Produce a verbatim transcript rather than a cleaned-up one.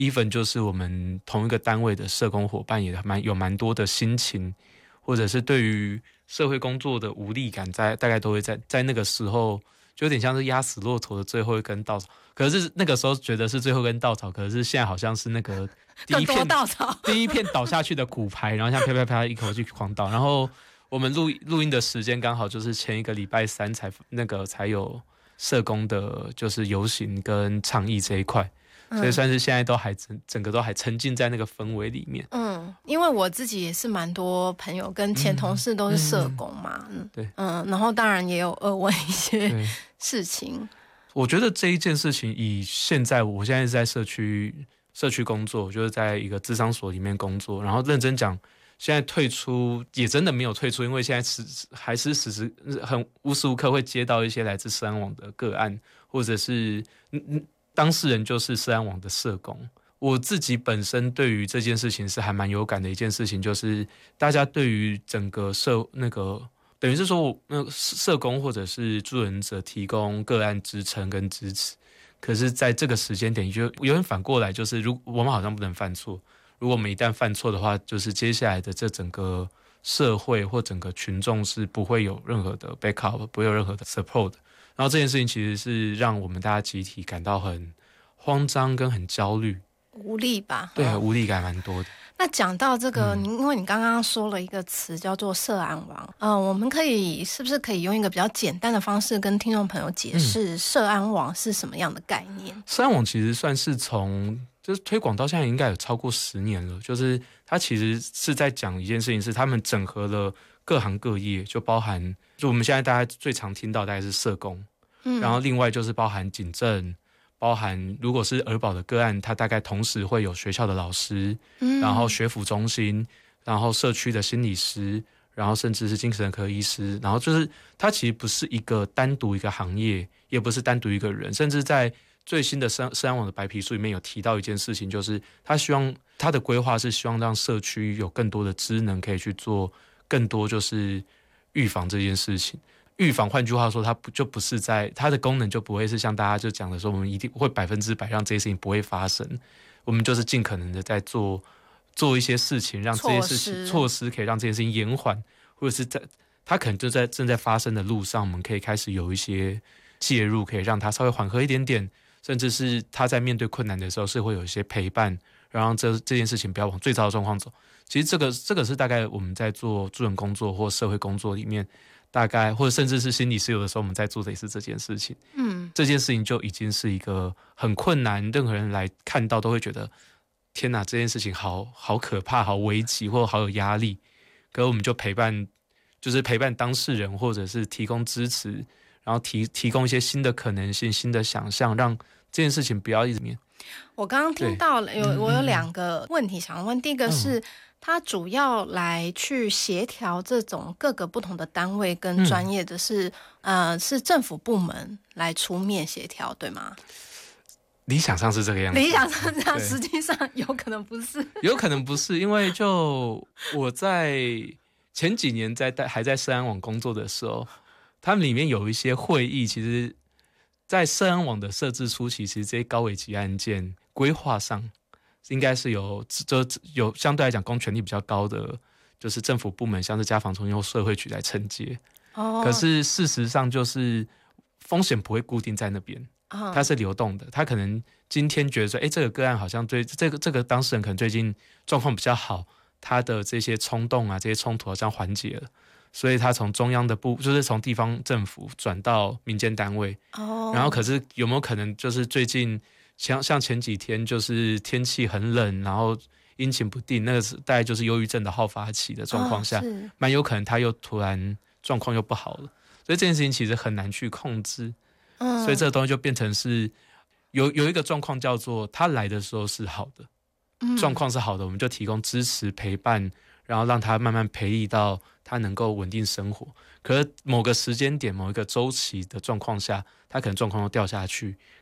even 就是我们同一个单位的社工伙伴也蛮有蛮多的心情，或者是对于社会工作的无力感在，大概都会在在那个时候，就有点像是压死骆驼的最后一根稻草。可是那个时候觉得是最后一根稻草，可是现在好像是那个第一片稻草， 第一片倒下去的骨牌，然后像啪啪啪一口气狂倒。然后我们录录音的时间刚好就是前一个礼拜三才那个才有社工的，就是游行跟倡议这一块。所以算是现在都还整整个都还沉浸在那个氛围里面。 嗯，因为我自己也是蛮多朋友跟前同事都是社工嘛，嗯，嗯对，嗯，然后当然也有耳闻一些事情。 我觉得这一件事情，以现在我现在是在社区社区工作，就是在一个諮商所里面工作，然后认真讲，现在退出也真的没有退出，因为现在时还是时时很无时无刻会接到一些来自社安网的个案，或者是嗯嗯。当事人就是社安网的社工，我自己本身对于这件事情是还蛮有感的一件事情，就是大家对于整个社那个等于是说，那社工或者是助人者提供个案支撑跟支持，可是在这个时间点就有点反过来，就是如我们好像不能犯错，如果我们一旦犯错的话，就是接下来的这整个社会或整个群众是不会有任何的 backup， 不会有任何的 support。然后这件事情其实是让我们大家集体感到很慌张跟很焦虑， 无力吧？ 对，无力感蛮多的。 那讲到这个，嗯、因为你刚刚说了一个词叫做社安网，呃，我们可以是不是可以用一个比较简单的方式跟听众朋友解释社安网是什么样的概念？ 嗯、社安网其实算是从就是推广到现在应该有超过十年了，就是它其实是在讲一件事情，是他们整合了各行各业，就包含就我们现在大家最常听到大概是社工。嗯、然后另外就是包含警政，包含如果是儿保的个案，它大概同时会有学校的老师，嗯、然后学辅中心，然后社区的心理师，然后甚至是精神科医师，然后就是它其实不是一个单独一个行业，也不是单独一个人，甚至在最新的社安网的白皮书里面有提到一件事情，就是他希望他的规划是希望让社区有更多的职能可以去做更多就是预防这件事情。预防，换句话说，它不就不是在它的功能就不会是像大家就讲的说，我们一定会百分之百让这些事情不会发生。我们就是尽可能的在做做一些事情，让这些事情措施可以让这件事情延缓，或者是在它可能就在正在发生的路上，我们可以开始有一些介入，可以让它稍微缓和一点点，甚至是他在面对困难的时候是会有一些陪伴，然后这这件事情不要往最糟的状况走。其实这个这个是大概我们在做助人工作或社会工作里面。大概或者甚至是心理师，有的时候我们在做的也是这件事情。嗯，这件事情就已经是一个很困难，任何人来看到都会觉得，天哪，这件事情好好可怕，好危急，或者好有压力。可是我们就陪伴，就是陪伴当事人，或者是提供支持，然后提提供一些新的可能性、新的想象，让这件事情不要一直面。 我刚刚听到了有我有两个问题想问，第一个是。嗯它主要来去协调这种各个不同的单位跟专业的是、嗯、呃是政府部门来出面协调，对吗？ 理想上是这个样子， 理想上这样，实际上有可能不是， 有可能不是，因为就我在前几年在还在社安网工作的时候，他们里面有一些会议，其实，在社安网的设置初期，其实这些高危级案件规划上。应该是有就有相对来讲公权力比较高的，就是政府部门，像是家防中心或社会局来承接。哦，可是事实上就是风险不会固定在那边，哦、它是流动的。他可能今天觉得说，哎，这个个案好像对这个这个当事人可能最近状况比较好，他的这些冲动啊，这些冲突好像缓解了，所以他从中央的部，就是从地方政府转到民间单位。哦，然后可是有没有可能就是最近？像像前几天就是天气很冷，然后阴晴不定，那个是大概就是忧郁症的好发期的状况下，蛮、哦、有可能他又突然状况又不好了，所以这件事情其实很难去控制。嗯，所以这个东西就变成是有有一个状况叫做他来的时候是好的，状况是好的，我们就提供支持陪伴，然后让他慢慢培育到他能够稳定生活。可是某个时间点、某一个周期的状况下，他可能状况又掉下去。